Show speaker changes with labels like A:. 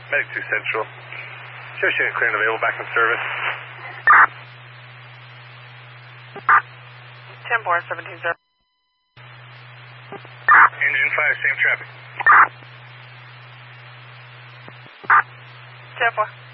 A: Medic 2 Central. Show unit clear and available, back in service.
B: 10-4, 17-0.
A: Engine 5, same traffic.
B: 10-4.